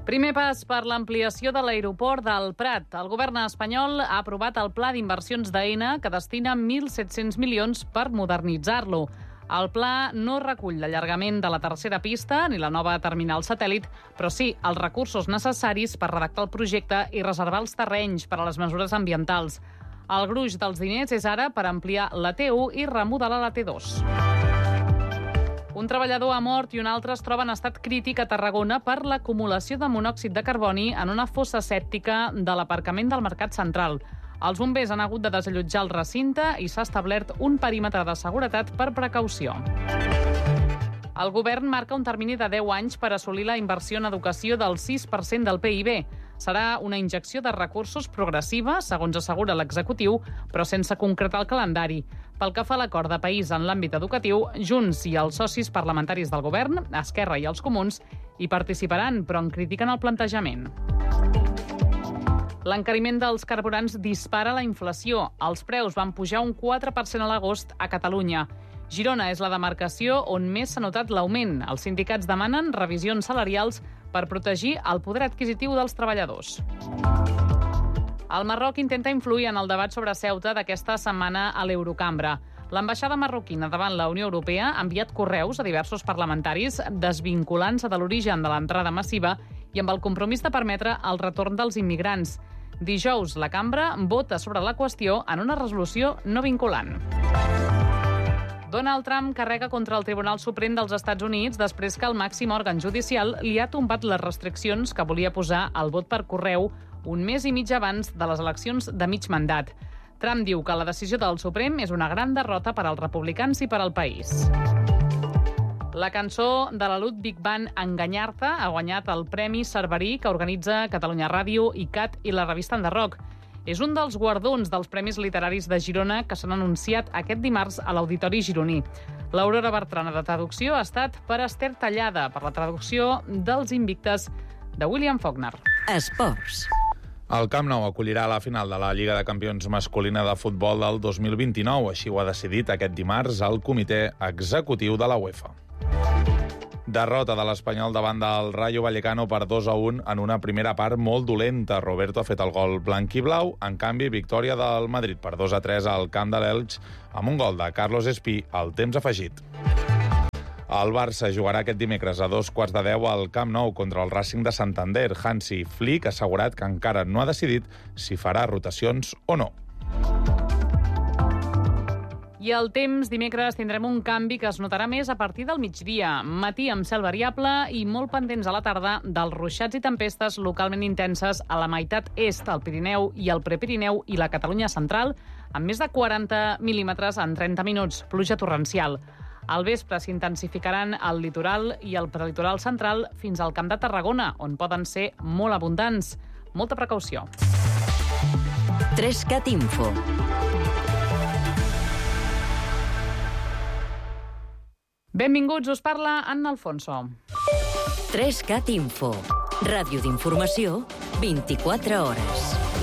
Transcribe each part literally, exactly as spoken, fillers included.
Primer pas per l'ampliació de l'aeroport del Prat. El govern espanyol ha aprovat el pla d'inversions d'Aena que destina mil set-cents milions per modernitzar-lo. El pla no recull l'allargament de la tercera pista ni la nova terminal satèl·lit, però sí els recursos necessaris per redactar el projecte i reservar els terrenys per a les mesures ambientals. El gruix dels diners és ara per ampliar la T u i remodelar la T dos. Un treballador ha mort i un altre es troba en estat crític a Tarragona per l'acumulació de monòxid de carboni en una fossa sèptica de l'aparcament del Mercat Central. Els bombers han hagut de desallotjar el recinte i s'ha establert un perímetre de seguretat per precaució. El govern marca un termini de deu anys per assolir la inversió en educació del sis per cent del P I B. Serà una injecció de recursos progressiva, segons assegura l'executiu, però sense concretar el calendari. Pel que fa a l'acord de país en l'àmbit educatiu, Junts i els socis parlamentaris del govern, Esquerra i els Comuns, hi participaran, però en critiquen el plantejament. L'encariment dels carburants dispara la inflació. Els preus van pujar un quatre per cent a l'agost a Catalunya. Girona és la demarcació on més s'ha notat l'augment. Els sindicats demanen revisions salarials per protegir el poder adquisitiu dels treballadors. El Marroc intenta influir en el debat sobre Ceuta d'aquesta setmana a l'Eurocambra. L'ambaixada marroquina davant la Unió Europea ha enviat correus a diversos parlamentaris desvinculant-se de l'origen de l'entrada massiva i amb el compromís de permetre el retorn dels immigrants. Dijous, la cambra vota sobre la qüestió en una resolució no vinculant. Donald Trump carrega contra el Tribunal Suprem dels Estats Units després que el màxim òrgan judicial li ha tombat les restriccions que volia posar al vot per correu un mes i mig abans de les eleccions de mig mandat. Trump diu que la decisió del Suprem és una gran derrota per als republicans i per al país. La cançó de la Ludwig Band Enganyar-te ha guanyat el Premi Cerverí que organitza Catalunya Ràdio, I C A T i la revista Enderroc. És un dels guardons dels Premis Literaris de Girona que s'han anunciat aquest dimarts a l'Auditori gironí. L'Aurora Bertrana de traducció ha estat per Esther Tallada, per la traducció dels Invictes de William Faulkner. Esports. El Camp Nou acollirà la final de la Lliga de Campions masculina de futbol del dos mil vint-i-nou. Així ho ha decidit aquest dimarts el comitè executiu de la UEFA. Derrota de l'Espanyol davant del Rayo Vallecano per dos a un en una primera part molt dolenta. Roberto ha fet el gol blanc i blau. En canvi, victòria del Madrid per dos a tres al camp de l'Elx amb un gol de Carlos Espí al temps afegit. El Barça jugarà aquest dimecres a dos quarts de deu al Camp Nou contra el Racing de Santander. Hansi Flick ha assegurat que encara no ha decidit si farà rotacions o no. I el temps, dimecres tindrem un canvi que es notarà més a partir del migdia. Matí amb cel variable i molt pendents a la tarda dels ruixats i tempestes localment intenses a la meitat est, al Pirineu i el Prepirineu i la Catalunya central, amb més de quaranta mil·límetres en trenta minuts, pluja torrencial. Al vespre s'intensificaran al litoral i al prelitoral central fins al Camp de Tarragona, on poden ser molt abundants. Molta precaució. Trescat Info. Benvinguts, us parla Anna Alfonso. Trescat Info. Ràdio d'informació, vint-i-quatre hores.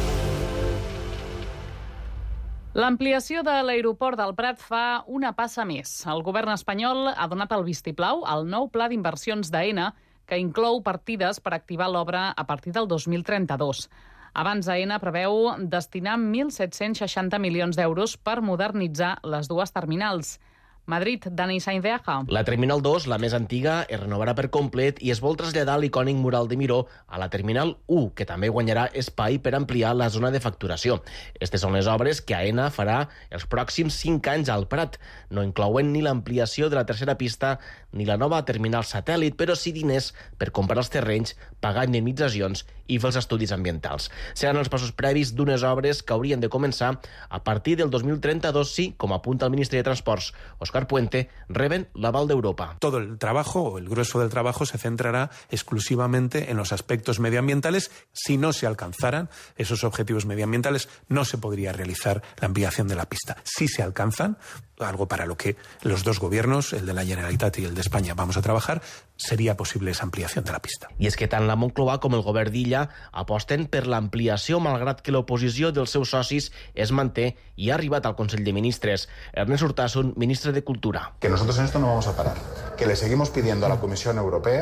L'ampliació de l'aeroport del Prat fa una passa més. El govern espanyol ha donat el vistiplau al nou pla d'inversions d'Aena, que inclou partides per activar l'obra a partir del dos mil trenta-dos. Abans, Aena preveu destinar mil set-cents seixanta milions d'euros per modernitzar les dues terminals. Madrid, Dani Sainz de Aja. La Terminal dos, la més antiga, es renovarà per complet i es vol traslladar l'icònic mural de Miró a la Terminal u, que també guanyarà espai per ampliar la zona de facturació. Aquestes són les obres que Aena farà els pròxims cinc anys al Prat. No inclouen ni l'ampliació de la tercera pista ni la nova terminal satèl·lit, però sí diners per comprar els terrenys, pagar indemnitzacions i fer els estudis ambientals. Seran els passos previs d'unes obres que haurien de començar a partir del dos mil trenta-dos, si, com apunta el ministre de Transports, Óscar Puente, reben l'aval d'Europa. Todo el trabajo, o el grueso del trabajo, se centrará exclusivamente en los aspectos medioambientales. Si no se alcanzaran esos objetivos medioambientales, no se podría realizar la ampliación de la pista. Si se alcanzan, algo para lo que los dos gobiernos, el de la Generalitat y el de España, vamos a trabajar, sería posible esa ampliación de la pista. I és que tant la Moncloa com el govern d'Illa aposten per l'ampliació, malgrat que l'oposició dels seus socis es manté i ha arribat al Consell de Ministres. Ernest Urtasun, ministre de Cultura. Que nosotros en esto no vamos a parar, que le seguimos pidiendo a la Comisión Europea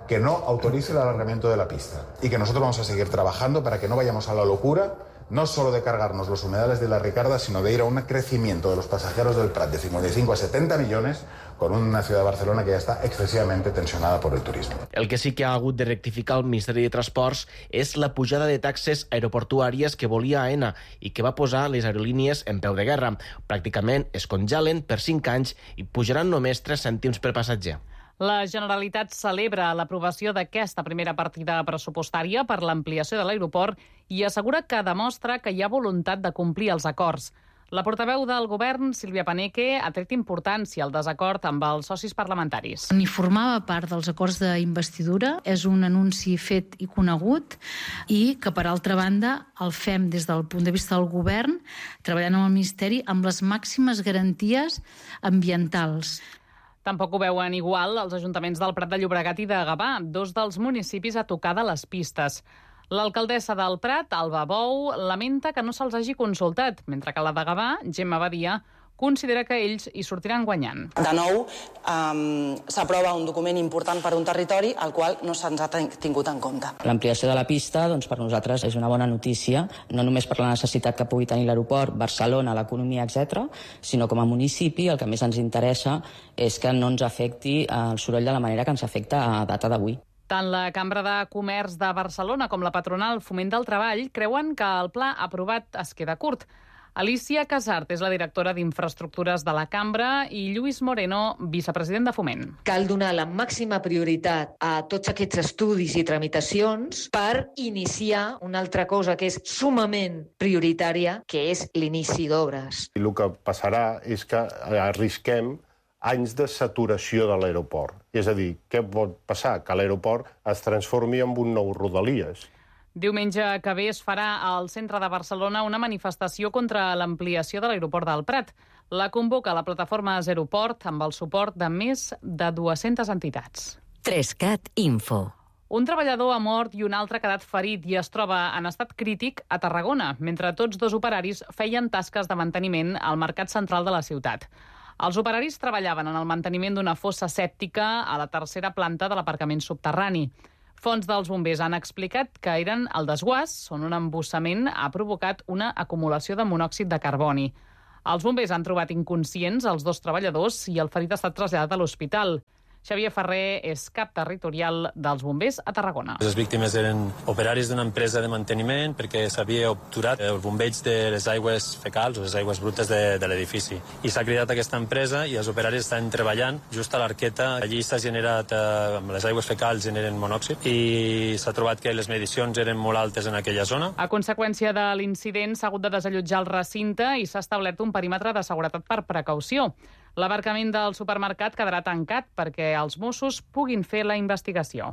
que no autorice el alargamiento de la pista y que nosotros vamos a seguir trabajando para que no vayamos a la locura, no solo de cargarnos los humedales de la Ricarda, sino de ir a un crecimiento de los pasajeros del Prat de cincuenta y cinco a setenta millones con una ciudad de Barcelona que ja està excessivament tensionada per el turisme. El que sí que ha hagut de rectificar el Ministeri de Transports és la pujada de taxes aeroportuàries que volia Aena i que va posar les aerolínies en peu de guerra. Pràcticament es congelen per cinc anys i pujaran només tres cèntims per passatger. La Generalitat celebra l'aprovació d'aquesta primera partida pressupostària per l'ampliació de l'aeroport i assegura que demostra que hi ha voluntat de complir els acords. La portaveu del govern, Sílvia Paneque, ha tret importància al desacord amb els socis parlamentaris. Ni formava part dels acords d'investidura, és un anunci fet i conegut i que, per altra banda, el fem des del punt de vista del govern, treballant amb el Ministeri amb les màximes garanties ambientals. Tampoc ho veuen igual els ajuntaments del Prat de Llobregat i de Gavà, dos dels municipis a tocar de les pistes. L'alcaldessa del Prat, Alba Bou, lamenta que no se'ls hagi consultat, mentre que la de Gavà, Gemma Badia, considera que ells hi sortiran guanyant. De nou, um, s'aprova un document important per a un territori al qual no se'ns ha tingut en compte. L'ampliació de la pista, doncs, per nosaltres és una bona notícia, no només per la necessitat que pugui tenir l'aeroport, Barcelona, l'economia, etcètera, sinó com a municipi el que més ens interessa és que no ens afecti el soroll de la manera que ens afecta a data d'avui. Tant la Cambra de Comerç de Barcelona com la patronal Foment del Treball creuen que el pla aprovat es queda curt. Alicia Casart és la directora d'Infraestructures de la Cambra i Lluís Moreno, vicepresident de Foment. Cal donar la màxima prioritat a tots aquests estudis i tramitacions per iniciar una altra cosa que és sumament prioritària, que és l'inici d'obres. El que passarà és que arrisquem anys de saturació de l'aeroport. És a dir, què pot passar? Que l'aeroport es transformi en un nou Rodalies. Diumenge que ve es farà al centre de Barcelona una manifestació contra l'ampliació de l'aeroport del Prat. La convoca la plataforma Zeroport amb el suport de més de dues-centes entitats. Trescat Info. Un treballador ha mort i un altre ha quedat ferit i es troba en estat crític a Tarragona, mentre tots dos operaris feien tasques de manteniment al mercat central de la ciutat. Els operaris treballaven en el manteniment d'una fossa sèptica a la tercera planta de l'aparcament subterrani. Fonts dels bombers han explicat que eren el desguàs, on un embussament ha provocat una acumulació de monòxid de carboni. Els bombers han trobat inconscients els dos treballadors i el ferit ha estat traslladat a l'hospital. Xavier Ferrer és cap territorial dels bombers a Tarragona. Les víctimes eren operaris d'una empresa de manteniment perquè s'havia obturat el bombeig de les aigües fecals o les aigües brutes de, de l'edifici. I s'ha cridat aquesta empresa i els operaris estan treballant just a l'arqueta. Allí s'ha generat, eh, les aigües fecals generen monòxid i s'ha trobat que les medicions eren molt altes en aquella zona. A conseqüència de l'incident s'ha hagut de desallotjar el recinte i s'ha establert un perímetre de seguretat per precaució. L'aparcament del supermercat quedarà tancat perquè els Mossos puguin fer la investigació.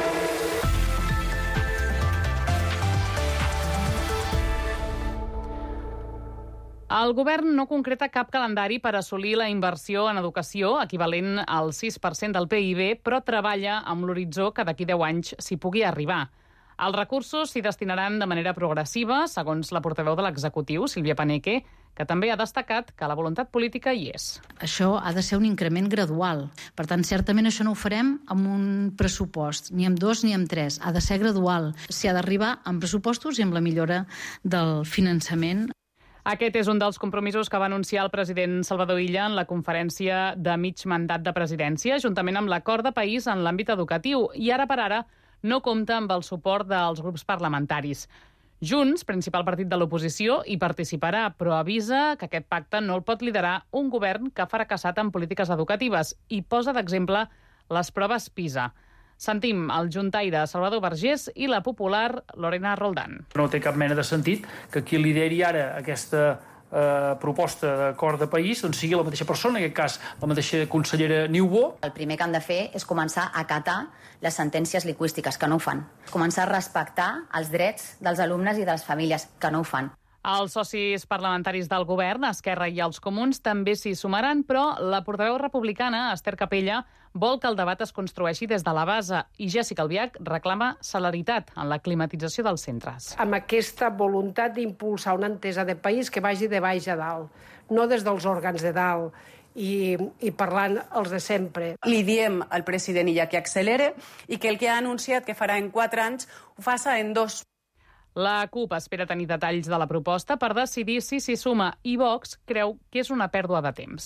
El govern no concreta cap calendari per assolir la inversió en educació, equivalent al sis per cent del P I B, però treballa amb l'horitzó que d'aquí deu anys s'hi pugui arribar. Els recursos s'hi destinaran de manera progressiva, segons la portaveu de l'executiu, Sílvia Paneque, que també ha destacat que la voluntat política hi és. Això ha de ser un increment gradual. Per tant, certament això no ho farem amb un pressupost, ni amb dos ni amb tres. Ha de ser gradual. S'hi ha d'arribar amb pressupostos i amb la millora del finançament. Aquest és un dels compromisos que va anunciar el president Salvador Illa en la conferència de mig mandat de presidència, juntament amb l'acord de país en l'àmbit educatiu. I ara per ara no compta amb el suport dels grups parlamentaris. Junts, principal partit de l'oposició, hi participarà, però avisa que aquest pacte no el pot liderar un govern que ha fracassat en polítiques educatives i posa d'exemple les proves PISA. Sentim el juntaire Salvador Vergés i la popular Lorena Roldán. No té cap mena de sentit que qui lideri ara aquesta eh, proposta d'acord de país doncs sigui la mateixa persona, en aquest cas la mateixa consellera Niubó. El primer que han de fer és començar a acatar les sentències lingüístiques, que no ho fan. Començar a respectar els drets dels alumnes i de les famílies, que no ho fan. Els socis parlamentaris del govern, Esquerra i els Comuns, també s'hi sumaran, però la portaveu republicana, Esther Capella, vol que el debat es construeixi des de la base i Jessica Albiach reclama celeritat en la climatització dels centres. Amb aquesta voluntat d'impulsar una entesa de país que vagi de baix a dalt, no des dels òrgans de dalt, i, i parlant els de sempre. Li diem al president ja que accelere i que el que ha anunciat que farà en quatre anys ho faça en dos. La CUP espera tenir detalls de la proposta per decidir si s'hi suma i Vox creu que és una pèrdua de temps.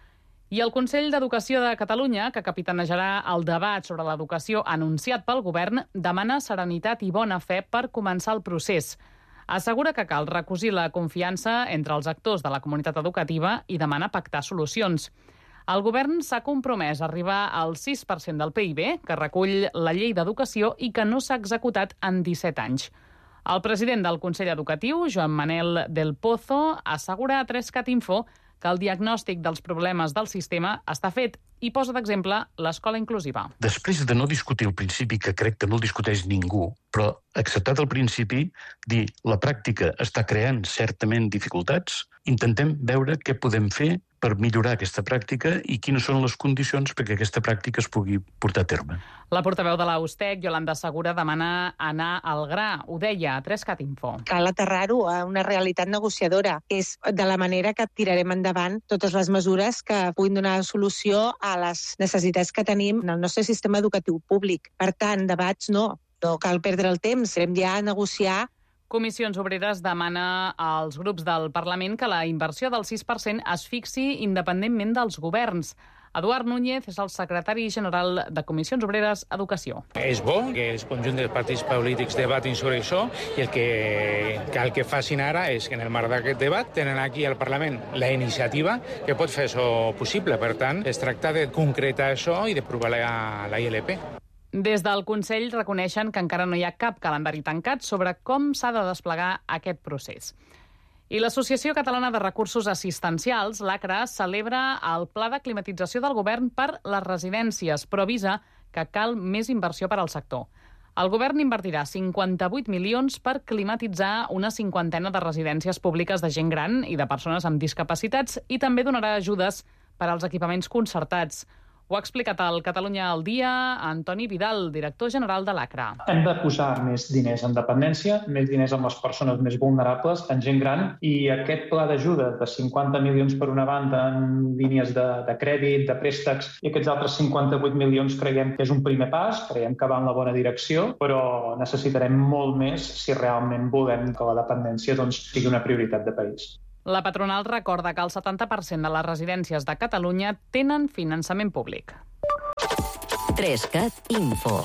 I el Consell d'Educació de Catalunya, que capitanejarà el debat sobre l'educació anunciat pel govern, demana serenitat i bona fe per començar el procés. Assegura que cal recosir la confiança entre els actors de la comunitat educativa i demana pactar solucions. El govern s'ha compromès a arribar al sis per cent del P I B, que recull la llei d'educació i que no s'ha executat en disset anys. El president del Consell Educatiu, Joan Manel del Pozo, assegura a tres cat info que el diagnòstic dels problemes del sistema està fet i posa d'exemple l'escola inclusiva. Després de no discutir el principi, que crec que no el discuteix ningú, però acceptat el principi, dir la pràctica està creant certament dificultats, intentem veure què podem fer per millorar aquesta pràctica i quines són les condicions perquè aquesta pràctica es pugui portar a terme. La portaveu de l'A U S T E C, Yolanda Segura, demana anar al gra. Ho deia a tres cat info. Cal aterrar-ho a una realitat negociadora. És de la manera que tirarem endavant totes les mesures que puguin donar solució a les necessitats que tenim en el nostre sistema educatiu públic. Per tant, debats no. No cal perdre el temps. Hem ja a negociar. Comissions Obreres demana als grups del Parlament que la inversió del sis per cent es fixi independentment dels governs. Eduard Núñez és el secretari general de Comissions Obreres Educació. És bo que el conjunt dels partits polítics debatin sobre això i el que cal que facin ara és que en el marc d'aquest debat tenen aquí al Parlament la iniciativa que pot fer això possible. Per tant, es tracta de concretar això i d'aprovar la, la I L P. Des del Consell reconeixen que encara no hi ha cap calendari tancat sobre com s'ha de desplegar aquest procés. I l'Associació Catalana de Recursos Assistencials, l'ACRA, celebra el pla de climatització del govern per les residències, però avisa que cal més inversió per al sector. El govern invertirà cinquanta-vuit milions per climatitzar una cinquantena de residències públiques de gent gran i de persones amb discapacitats i també donarà ajudes per als equipaments concertats. Ho ha explicat al Catalunya al Dia Antoni Vidal, director general de l'ACRA. Hem de posar més diners en dependència, més diners en les persones més vulnerables, en gent gran, i aquest pla d'ajuda de cinquanta milions per una banda en línies de, de crèdit, de préstecs, i aquests altres cinquanta-vuit milions creiem que és un primer pas, creiem que va en la bona direcció, però necessitarem molt més si realment volem que la dependència doncs, sigui una prioritat de país. La patronal recorda que el setanta per cent de les residències de Catalunya tenen finançament públic. tres cat info.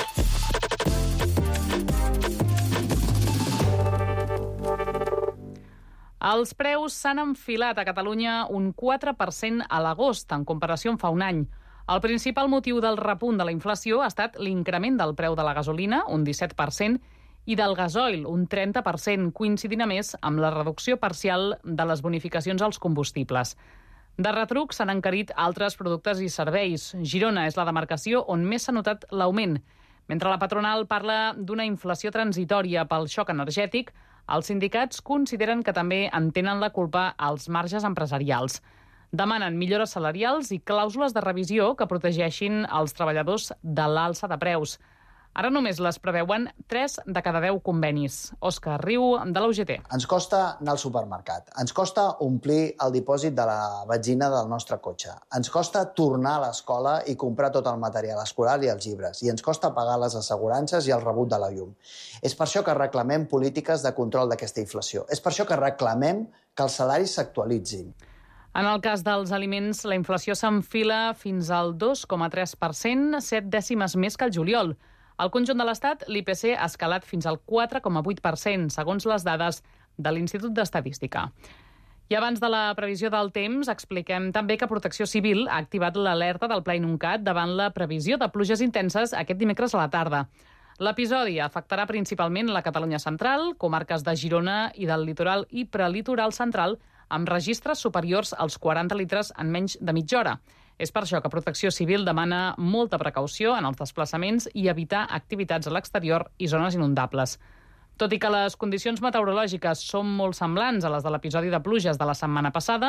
Els preus s'han enfilat a Catalunya un quatre per cent a l'agost, en comparació amb fa un any. El principal motiu del repunt de la inflació ha estat l'increment del preu de la gasolina, un disset per cent, i del gasoil, un trenta per cent, coincidint a més amb la reducció parcial de les bonificacions als combustibles. De retruc s'han encarit altres productes i serveis. Girona és la demarcació on més s'ha notat l'augment. Mentre la patronal parla d'una inflació transitòria pel xoc energètic, els sindicats consideren que també en tenen la culpa als marges empresarials. Demanen millores salarials i clàusules de revisió que protegeixin els treballadors de l'alça de preus. Ara només les preveuen tres de cada deu convenis. Òscar Riu, de l'U G T. Ens costa anar al supermercat. Ens costa omplir el dipòsit de la benzina del nostre cotxe. Ens costa tornar a l'escola i comprar tot el material escolar i els llibres. I ens costa pagar les assegurances i el rebut de la llum. És per això que reclamem polítiques de control d'aquesta inflació. És per això que reclamem que els salaris s'actualitzin. En el cas dels aliments, la inflació s'enfila fins al dos coma tres per cent, set dècimes més que el juliol. Al conjunt de l'Estat, l'I P C ha escalat fins al quatre coma vuit per cent, segons les dades de l'Institut d'Estadística. I abans de la previsió del temps, expliquem també que Protecció Civil ha activat l'alerta del Pla Inuncat davant la previsió de pluges intenses aquest dimecres a la tarda. L'episodi afectarà principalment la Catalunya central, comarques de Girona i del litoral i prelitoral central, amb registres superiors als quaranta litres en menys de mitja hora. És per això que Protecció Civil demana molta precaució en els desplaçaments i evitar activitats a l'exterior i zones inundables. Tot i que les condicions meteorològiques són molt semblants a les de l'episodi de pluges de la setmana passada,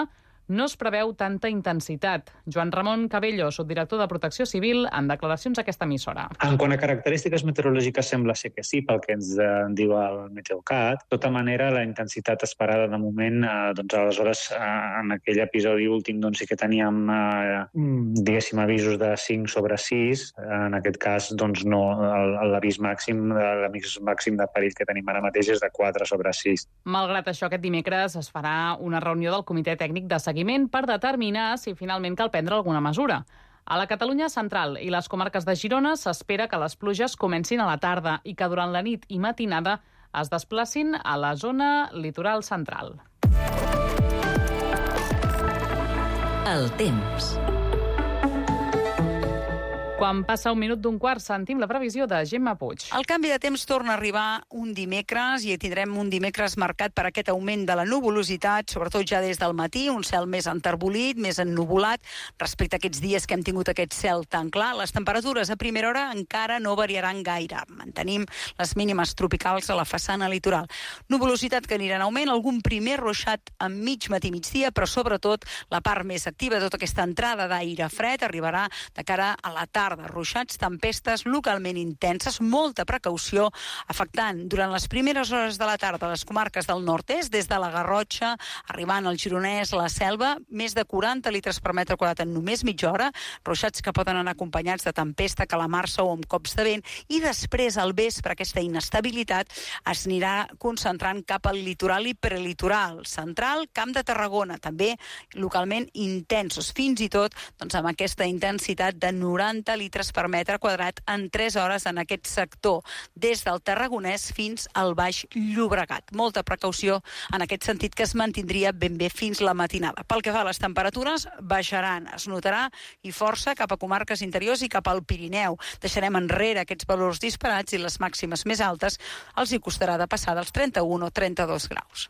no es preveu tanta intensitat. Joan Ramon Cabello, subdirector de Protecció Civil, en declaracions a aquesta emissora. En quant a característiques meteorològiques sembla ser que sí, pel que ens eh, diu el Meteocat. De tota manera, la intensitat esperada de moment, eh, doncs aleshores eh, en aquell episodi últim doncs sí que teníem eh, diguéssim avisos de cinc sobre sis. En aquest cas doncs no, l'avís màxim, l'avís màxim de perill que tenim ara mateix és de quatre sobre sis. Malgrat això, aquest dimecres es farà una reunió del Comitè Tècnic de Seguiment per determinar si finalment cal prendre alguna mesura. A la Catalunya central i les comarques de Girona s'espera que les pluges comencin a la tarda i que durant la nit i matinada es desplacin a la zona litoral central. El temps. Quan passa un minut d'un quart, sentim la previsió de Gemma Puig. El canvi de temps torna a arribar un dimecres i tindrem un dimecres marcat per aquest augment de la nuvolositat, sobretot ja des del matí, un cel més enterbolit, més ennuvolat, respecte a aquests dies que hem tingut aquest cel tan clar. Les temperatures a primera hora encara no variaran gaire. Mantenim les mínimes tropicals a la façana litoral. Nuvolositat que anirà en augment, algun primer ruixat a mig matí migdia, però sobretot la part més activa de tota aquesta entrada d'aire fred arribarà de cara a la tarda. Ruixats, tempestes localment intenses, molta precaució, afectant durant les primeres hores de la tarda les comarques del nord-est, des de la Garrotxa, arribant al Gironès, la Selva, més de quaranta litres per metre quadrat en només mitja hora, ruixats que poden anar acompanyats de tempesta, calamarsa o amb cops de vent, i després al vespre aquesta inestabilitat es anirà concentrant cap al litoral i prelitoral central, Camp de Tarragona, també localment intensos, fins i tot doncs, amb aquesta intensitat de noranta litres per metre quadrat en tres hores en aquest sector, des del Tarragonès fins al Baix Llobregat. Molta precaució en aquest sentit, que es mantindria ben bé fins la matinada. Pel que fa a les temperatures, baixaran, es notarà i força cap a comarques interiors i cap al Pirineu. Deixarem enrere aquests valors disparats i les màximes més altes els hi costarà de passar dels trenta-un o trenta-dos graus.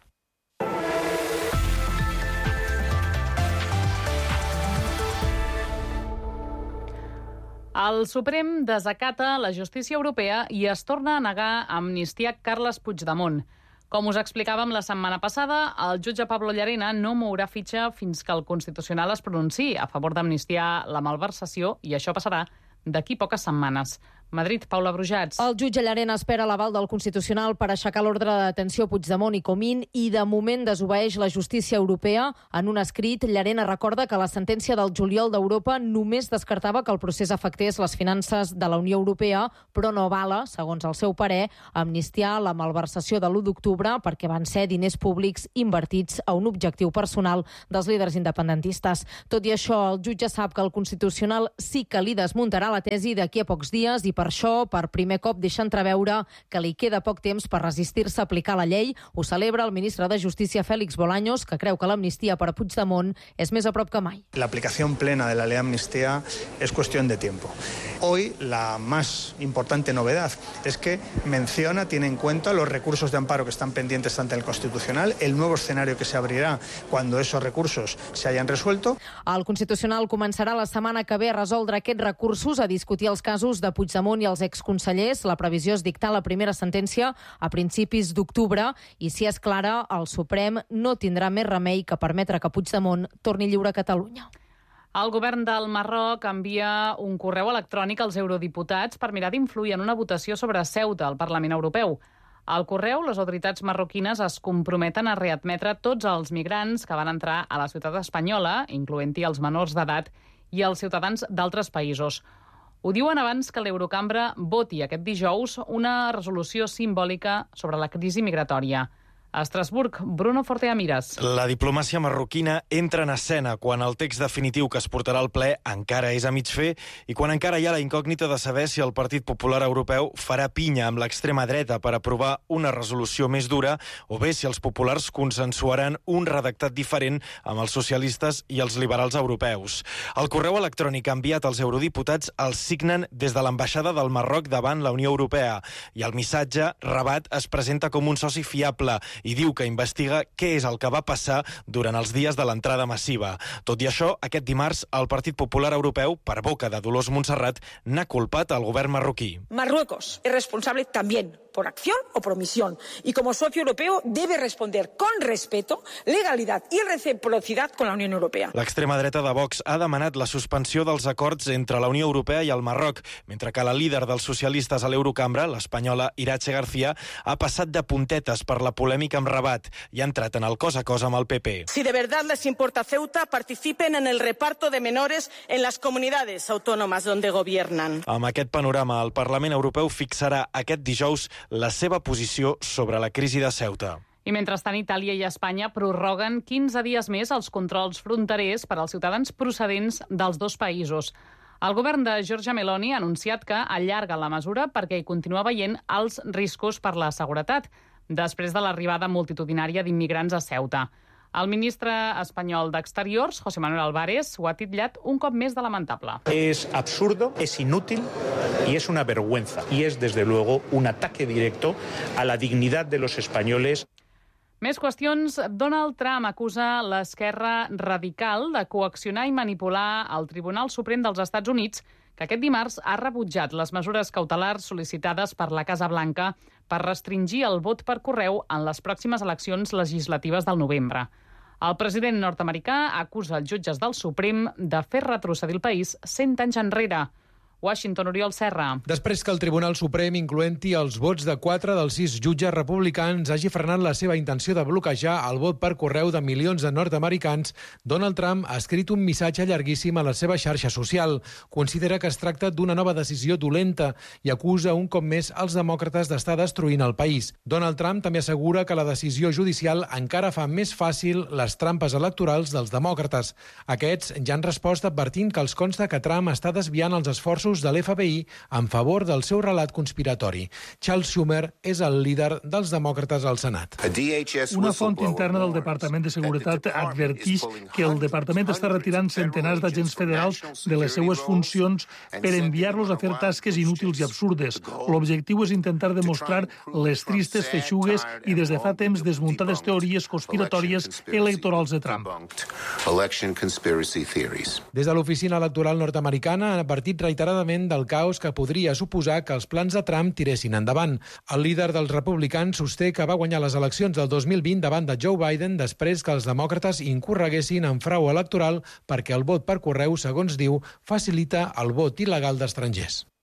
El Suprem desacata la justícia europea i es torna a negar a amnistiar Carles Puigdemont. Com us explicàvem la setmana passada, el jutge Pablo Llarena no mourà fitxa fins que el Constitucional es pronunciï a favor d'amnistiar la malversació, i això passarà d'aquí poques setmanes. Madrid, Paula Brujats. El jutge Llarena espera l'aval del Constitucional per aixecar l'ordre de detenció a Puigdemont i Comín i de moment desobeeix la justícia europea. En un escrit, Llarena recorda que la sentència del juliol d'Europa només descartava que el procés afectés les finances de la Unió Europea, però no vala, segons el seu parer, amnistiar la malversació de l'u d'octubre perquè van ser diners públics invertits a un objectiu personal dels líders independentistes. Tot i això, el jutge sap que el Constitucional sí que li desmuntarà la tesi d'aquí a pocs dies i per això, per primer cop, deixa entreveure que li queda poc temps per resistir-se a aplicar la llei. Ho celebra el ministre de Justícia, Félix Bolaños, que creu que l'amnistia per a Puigdemont és més a prop que mai. La aplicación plena de la ley de amnistía es cuestión de tiempo. Hoy la más importante novedad es que menciona, tiene en cuenta los recursos de amparo que están pendientes ante el Constitucional, el nuevo escenario que se abrirá cuando esos recursos se hayan resuelto. El Constitucional començarà la setmana que ve a resoldre aquests recursos, a discutir els casos de Puigdemont i els exconsellers. La previsió és dictar la primera sentència a principis d'octubre i, si és clara, el Suprem no tindrà més remei que permetre que Puigdemont torni lliure a Catalunya. El govern del Marroc envia un correu electrònic als eurodiputats per mirar d'influir en una votació sobre Ceuta al Parlament Europeu. Al correu, les autoritats marroquines es comprometen a readmetre tots els migrants que van entrar a la ciutat espanyola, incloent-hi els menors d'edat i els ciutadans d'altres països. Ho diuen abans que l'Eurocambra voti aquest dijous una resolució simbòlica sobre la crisi migratòria. A Estrasburg, Bruno Forteamires. La diplomàcia marroquina entra en escena quan el text definitiu que es portarà al ple encara és a mig fer i quan encara hi ha la incògnita de saber si el Partit Popular Europeu farà pinya amb l'extrema dreta per aprovar una resolució més dura o bé si els populars consensuaran un redactat diferent amb els socialistes i els liberals europeus. El correu electrònic enviat als eurodiputats el signen des de l'ambaixada del Marroc davant la Unió Europea i el missatge, Rabat, es presenta com un soci fiable i diu que investiga què és el que va passar durant els dies de l'entrada massiva. Tot i això, aquest dimarts, el Partit Popular Europeu, per boca de Dolors Montserrat, n'ha culpat al govern marroquí. Marruecos es responsable también por acción o por omisión. Y como socio europeo debe responder con respeto, legalidad y reciprocidad con la Unión Europea. L'extrema dreta de Vox ha demanat la suspensió dels acords entre la Unió Europea i el Marroc, mentre que la líder dels socialistes a l'Eurocambra, l'espanyola Iratxe García, ha passat de puntetes per la polèmica amb Rabat i ha entrat en el cos a cos amb el P P. Si de verdad les importa Ceuta, participen en el reparto de menores en las comunidades autónomas donde gobiernan. Amb aquest panorama, el Parlament Europeu fixarà aquest dijous la seva posició sobre la crisi de Ceuta. I mentrestant, Itàlia i Espanya prorroguen quinze dies més els controls fronterers per als ciutadans procedents dels dos països. El govern de Giorgia Meloni ha anunciat que allarga la mesura perquè hi continua veient alts riscos per la seguretat, després de l'arribada multitudinària d'immigrants a Ceuta. El ministre espanyol d'Exteriors, José Manuel Álvarez, ho ha titllat un cop més de lamentable. Es absurdo, es inútil y es una vergüenza. Y es, desde luego, un ataque directo a la dignidad de los españoles. Més qüestions. Donald Trump acusa l'esquerra radical de coaccionar i manipular el Tribunal Suprem dels Estats Units, que aquest dimarts ha rebutjat les mesures cautelars sol·licitades per la Casa Blanca per restringir el vot per correu en les pròximes eleccions legislatives del novembre. El president nord-americà acusa els jutges del Suprem de fer retrocedir el país cent anys enrere. Washington, Oriol Serra. Després que el Tribunal Suprem, incloent-hi els vots de quatre dels sis jutges republicans, hagi frenat la seva intenció de bloquejar el vot per correu de milions de nord-americans, Donald Trump ha escrit un missatge llarguíssim a la seva xarxa social. Considera que es tracta d'una nova decisió dolenta i acusa un cop més els demòcrates d'estar destruint el país. Donald Trump també assegura que la decisió judicial encara fa més fàcil les trampes electorals dels demòcrates. Aquests ja han respost advertint que els consta que Trump està desviant els esforços de l'F B I en favor del seu relat conspiratori. Charles Schumer és el líder dels demòcrates al Senat. Una font interna del Departament de Seguretat advertís que el departament està retirant centenars d'agents federals de les seues funcions per enviar-los a fer tasques inútils i absurdes. L'objectiu és intentar demostrar les tristes feixugues i des de fa temps desmuntades teories conspiratòries electorals de Trump. Des de l'oficina electoral nord-americana han advertit reiteradament del caos que podria suposar que els plans de Trump tiressin endavant. El líder dels republicans sosté que va guanyar les eleccions del dos mil vint davant de Joe Biden després que els demòcrates incorreguessin en frau electoral perquè el vot per correu, segons diu, facilita el vot il·legal d'estrangers.